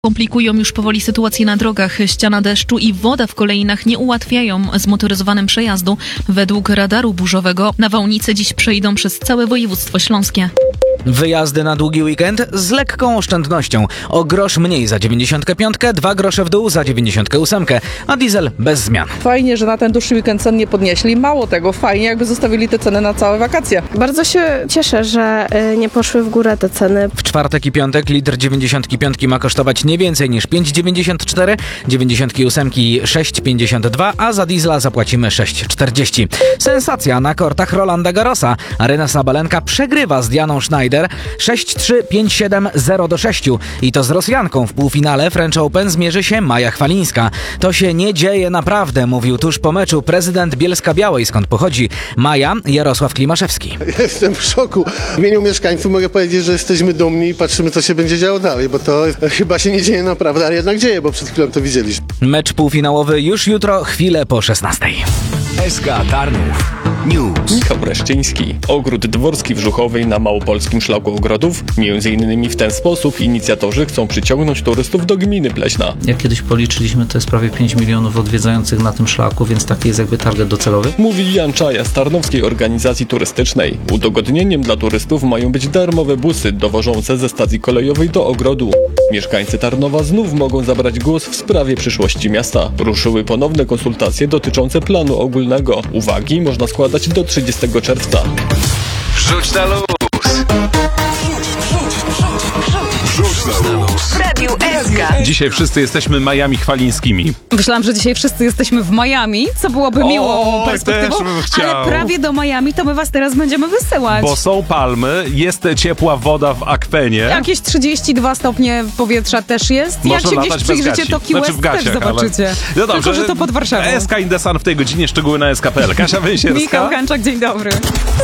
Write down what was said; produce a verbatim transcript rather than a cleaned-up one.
Komplikują już powoli sytuację na drogach. Ściana deszczu i woda w kolejnach nie ułatwiają zmotoryzowanym przejazdu. Według radaru burzowego nawałnice dziś przejdą przez całe województwo śląskie. Wyjazdy na długi weekend z lekką oszczędnością. O grosz mniej za dziewięćdziesiątkę piątkę, dwa grosze w dół za dziewięćdziesiątkę ósemkę, a diesel bez zmian. Fajnie, że na ten dłuższy weekend cen nie podnieśli. Mało tego, fajnie jakby zostawili te ceny na całe wakacje. Bardzo się cieszę, że nie poszły w górę te ceny. W czwartek i piątek litr dziewięćdziesiątki piątki ma kosztować nie więcej niż pięć dziewięćdziesiąt cztery, dziewięćdziesiątki ósemki sześć pięćdziesiąt dwa, a za diesla zapłacimy sześć czterdzieści. Sensacja na kortach Rolanda Garrosa. Aryna Sabalenka przegrywa z Dianą Schneider sześć trzy, pięć siedem, zero do sześciu. I to z Rosjanką. W półfinale French Open zmierzy się Maja Chwalińska. To się nie dzieje naprawdę, mówił tuż po meczu prezydent Bielska-Białej, skąd pochodzi Maja, Jarosław Klimaszewski. Jestem w szoku. W imieniu mieszkańców mogę powiedzieć, że jesteśmy dumni i patrzymy, co się będzie działo dalej, bo to chyba się nie dzieje naprawdę, ale jednak dzieje, bo przed chwilą to widzieliśmy. Mecz półfinałowy już jutro, chwilę po szesnastej. S K Tarnów News. Michał Reszczyński. Ogród dworski w Żuchowej na Małopolskim Szlaku Ogrodów. Między innymi w ten sposób inicjatorzy chcą przyciągnąć turystów do gminy Pleśna. Jak kiedyś policzyliśmy, to jest prawie pięć milionów odwiedzających na tym szlaku, więc taki jest jakby target docelowy. Mówi Jan Czaja z Tarnowskiej Organizacji Turystycznej. Udogodnieniem dla turystów mają być darmowe busy dowożące ze stacji kolejowej do ogrodu. Mieszkańcy Tarnowa znów mogą zabrać głos w sprawie przyszłości miasta. Ruszyły ponowne konsultacje dotyczące planu ogólnego. Uwagi można składać do trzydziestego czerwca. Rzuć na luz! Rzuć na luz! W Radiu S K. Dzisiaj wszyscy jesteśmy Majami Chwalińskimi. Myślałam, że dzisiaj wszyscy jesteśmy w Miami, co byłoby miłą O, perspektywą, też bym chciał. ale prawie do Miami to my was teraz będziemy wysyłać. Bo są palmy, jest ciepła woda w akwenie. Jakieś trzydzieści dwa stopnie powietrza też jest. Można Jak się gdzieś latać bez przyjrzycie, gaci. to Key Znaczy w West też gaciach, zobaczycie. Ale... No dobrze, Tylko, że to pod Warszawą. S K in the Sun w tej godzinie, szczegóły na S K kropka P L. Kasia Węsierska. Michał Hanczak, dzień dobry.